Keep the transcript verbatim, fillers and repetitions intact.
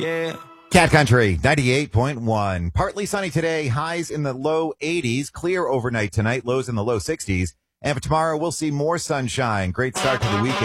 Yeah. Cat Country, ninety-eight point one. Partly sunny today, highs in the low eighties, clear overnight tonight, lows in the low sixties. And for tomorrow, we'll see more sunshine. Great start to the weekend.